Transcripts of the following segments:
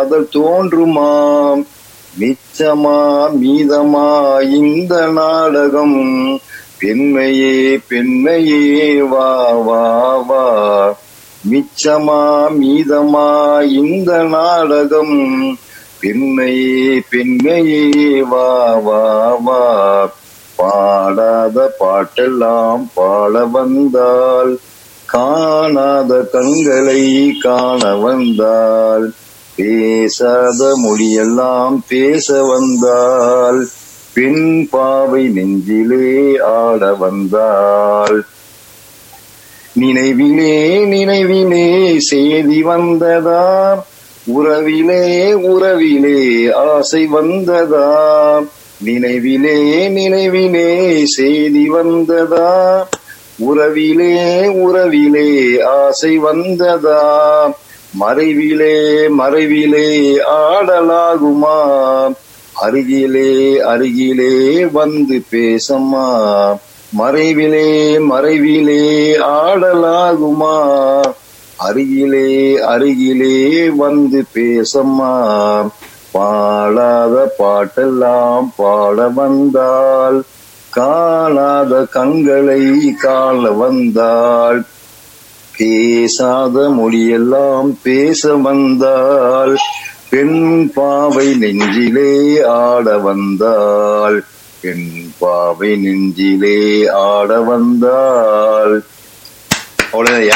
காதல் தோன்றுமாம். மிச்சமா மீதமா இந்த நாடகம், பெண்மையே பெண்மையே வா வா வா. மிச்சமா மீதமா இந்த நாடகம், பெண்மையே பெண்மையே வா வா வா. பாடாத பாட்டெல்லாம் பாட வந்தாள், காணாத கண்களை காண வந்தாள். பேசாத மொழியெல்லாம் பேச வந்தாள், பெண் பாவை நெஞ்சிலே ஆட வந்தாள். நினைவிலே நினைவிலே செய்தி வந்ததா, உறவிலே உறவிலே ஆசை வந்ததா. நினைவிலே நினைவிலே செய்தி வந்ததா, உறவிலே உறவிலே ஆசை வந்ததா. மறைவிலே மறைவிலே ஆடலாகுமா, அருகிலே அருகிலே வந்து பேசம்மா. மறைவிலே மறைவிலே ஆடலாகுமா, அருகிலே அருகிலே வந்து பேசம்மா. பாடாத பாட்டெல்லாம் பாட வந்தாள், காணாத கண்களை காண வந்தாள். பேசாத மொழியெல்லாம் பேச வந்தாள், பெண் பாவை நெஞ்சிலே ஆட வந்தாள். பெண் பாவை நெஞ்சிலே ஆட வந்தாள். அவ்வளவுதையா.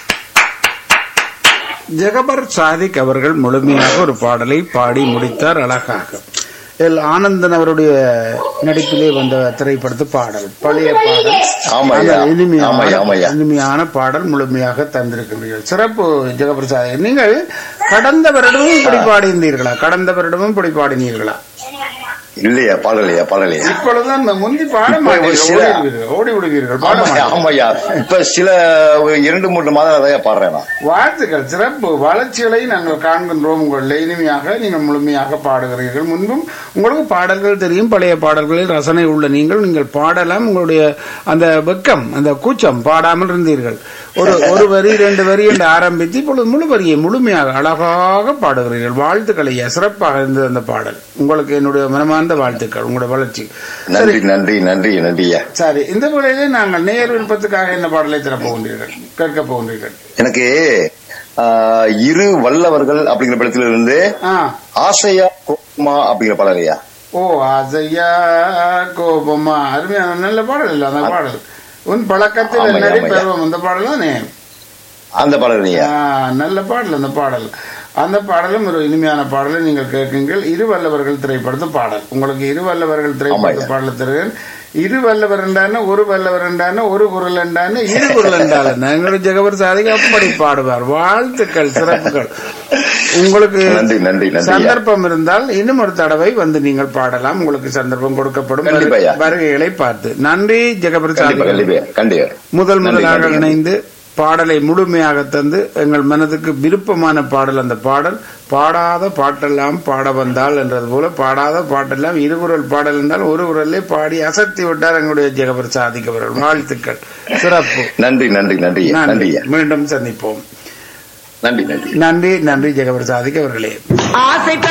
ஜெகபர் சாதிக் அவர்கள் முழுமையாக ஒரு பாடலை பாடி முடித்தார் அழகாக. எல் ஆனந்தன் அவருடைய நடிப்பிலே வந்த திரைப்படத்து பாடல், பழைய பாடல், இனிமையான பாடல் முழுமையாக தந்திருக்கின்றீர்கள். சிறப்பு ஜெகபர் சாதிக். நீங்கள் கடந்த வருடமும் இப்படி பாடியிருந்தீர்களா? கடந்த வருடமும் இப்படி பாடினீர்களா? இல்லையா, பாடலையா பாடலையா. இப்பொழுதுதான் முந்தி பாட ஓடி விடுவீர்கள். ஆமாய்யா, இப்ப சில 2-3 மாதம் அதையா பாடுறேன். வாழ்த்துக்கள், சிறப்பு வளர்ச்சிகளை நாங்கள் காண்கின்றோம். உங்கள் இனிமையாக நீங்கள் முழுமையாக பாடுகிறீர்கள். முன்பும் உங்களுக்கு பாடல்கள் தெரியும், பழைய பாடல்களில் ரசனை உள்ள நீங்கள் பாடலாம். உங்களுடைய அந்த வெக்கம், அந்த கூச்சம், பாடாமல் இருந்தீர்கள். ஒரு வரி 2 வரி என்று ஆரம்பித்து இப்பொழுது முழு வரியை முழுமையாக அழகாக பாடுகிறீர்கள். வாழ்த்துக்களை, சிறப்பாக இருந்தது அந்த பாடல். உங்களுக்கு என்னுடைய மனமார்ந்த வாழ்த்துக்கள், உங்களுடைய வளர்ச்சி. நன்றி நன்றி நன்றி நன்றியா. சரி, இந்த வேளையிலே நாங்கள் நேர் விருப்பத்துக்காக என்ன பாடலை தரப் போகின்றீர்கள், கேட்கப் போகின்றீர்கள்? எனக்கு இரு வல்லவர்கள் அப்படிங்கிற படத்துல இருந்து ஆசையா கோபமா அப்படிங்கிற பாடலையா. ஓ, ஆசையா கோபமா, அருமையான நல்ல பாடல் இல்ல அந்த பாடல். உன் பழக்கத்தில் என்னடி பருவம், அந்த பாடல் தானே? அந்த பாடல் நல்ல பாடல். அந்த பாடலும் ஒரு இனிமையான பாடலை நீங்கள் கேட்குங்கள். இரு வல்லவர்கள் திரைப்படத்து பாடல். உங்களுக்கு இரு வல்லவர்கள் திரைப்படத்து பாடல் தருகிறேன். இரு வல்லவர் என்றான, ஒரு வல்லவர் என்றான, ஒரு குரல் என்றான, இரு குரல் என்றால் எங்களுடைய ஜெகபர் சாதிக் அப்படி பாடுவார். வாழ்த்துக்கள், சிறப்புகள். உங்களுக்கு சந்தர்ப்பம் இருந்தால் இன்னும் ஒரு தடவை வந்து நீங்கள் பாடலாம். உங்களுக்கு சந்தர்ப்பம் கொடுக்கப்படும் வருகைகளை பார்த்து. நன்றி ஜெகபர் சாதிக். முதலாக இணைந்து பாடலை முழுமையாக தந்து எங்கள் மனதுக்கு விருப்பமான பாடல் அந்த பாடல். பாடாத பாட்டெல்லாம் பாட வந்தால் என்றது போல பாடாத பாட்டெல்லாம் இருகுரல் பாடல் என்றால் ஒரு குரலே பாடி அசத்தி விட்டார் எங்களுடைய ஜெகபர் சாதிக் அவர்கள். வாழ்த்துக்கள், சிறப்பு. நன்றி நன்றி நன்றி நன்றி. மீண்டும் சந்திப்போம். நன்றி நன்றி நன்றி நன்றி ஜெகபர் சாதிக் அவர்களே.